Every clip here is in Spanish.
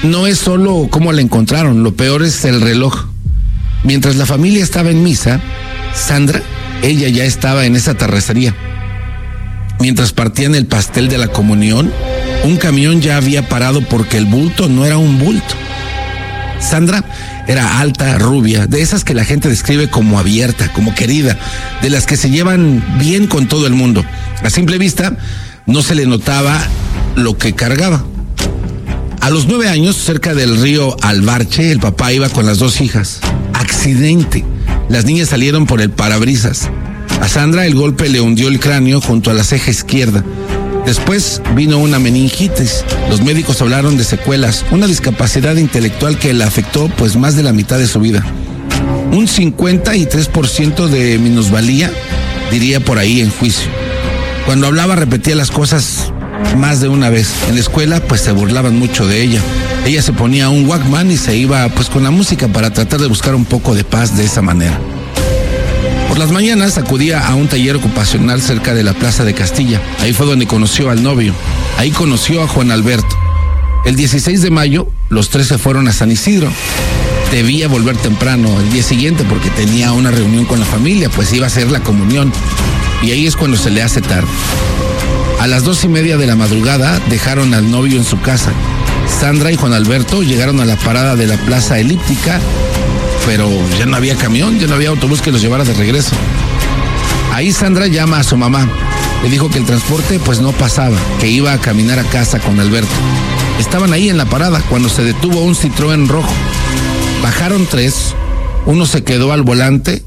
no es solo cómo la encontraron, lo peor es el reloj. Mientras la familia estaba en misa, Sandra, ella ya estaba en esa terracería. Mientras partían el pastel de la comunión, un camión ya había parado porque el bulto no era un bulto. Sandra era alta, rubia, de esas que la gente describe como abierta, como querida, de las que se llevan bien con todo el mundo. A simple vista, no se le notaba lo que cargaba. A los 9 años, cerca del río Albarche, el papá iba con las 2 hijas. Accidente. Las niñas salieron por el parabrisas. A Sandra el golpe le hundió el cráneo junto a la ceja izquierda. Después vino una meningitis. Los médicos hablaron de secuelas, una discapacidad intelectual que la afectó pues más de la mitad de su vida. Un 53% de minusvalía, diría por ahí en juicio. Cuando hablaba repetía las cosas más de una vez. En la escuela pues se burlaban mucho de ella. Ella se ponía un Walkman y se iba pues con la música para tratar de buscar un poco de paz de esa manera. Por las mañanas acudía a un taller ocupacional cerca de la Plaza de Castilla. Ahí fue donde conoció al novio. Ahí conoció a Juan Alberto. El 16 de mayo, los 3 se fueron a San Isidro. Debía volver temprano el día siguiente porque tenía una reunión con la familia, pues iba a ser la comunión. Y ahí es cuando se le hace tarde. A las 2:30 de la madrugada dejaron al novio en su casa. Sandra y Juan Alberto llegaron a la parada de la Plaza Elíptica, pero ya no había camión, ya no había autobús que los llevara de regreso. Ahí Sandra llama a su mamá. Le dijo que el transporte pues no pasaba, que iba a caminar a casa con Alberto. Estaban ahí en la parada cuando se detuvo un Citroën rojo. Bajaron 3, uno se quedó al volante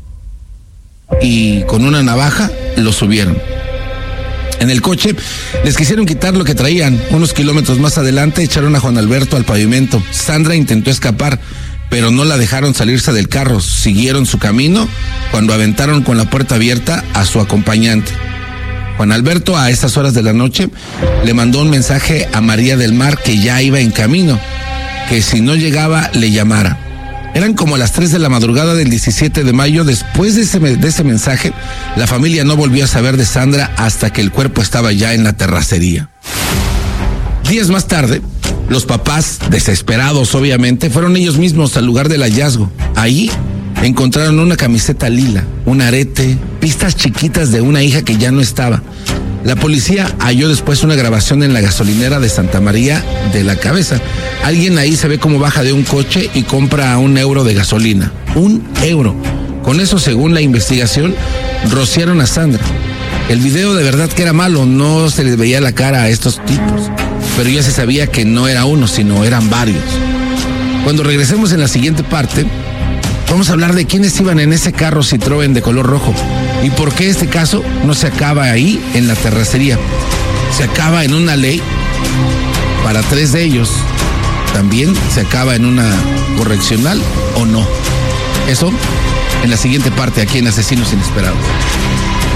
y con una navaja lo subieron. En el coche les quisieron quitar lo que traían. Unos kilómetros más adelante echaron a Juan Alberto al pavimento. Sandra intentó escapar, pero no la dejaron salirse del carro. Siguieron su camino cuando aventaron con la puerta abierta a su acompañante. Juan Alberto, a esas horas de la noche, le mandó un mensaje a María del Mar que ya iba en camino, que si no llegaba le llamara. Eran como las 3 de la madrugada del 17 de mayo. Después de ese mensaje, la familia no volvió a saber de Sandra hasta que el cuerpo estaba ya en la terracería. Días más tarde, los papás, desesperados obviamente, fueron ellos mismos al lugar del hallazgo. Ahí encontraron una camiseta lila, un arete, pistas chiquitas de una hija que ya no estaba. La policía halló después una grabación en la gasolinera de Santa María de la Cabeza. Alguien ahí se ve cómo baja de un coche y compra €1 de gasolina. €1. Con eso, según la investigación, rociaron a Sandra. El video de verdad que era malo, no se les veía la cara a estos tipos, pero ya se sabía que no era uno, sino eran varios. Cuando regresemos en la siguiente parte, vamos a hablar de quiénes iban en ese carro Citroën de color rojo y por qué este caso no se acaba ahí en la terracería. Se acaba en una ley para 3 de ellos. También se acaba en una correccional o no. Eso en la siguiente parte aquí en Asesinos Inesperados.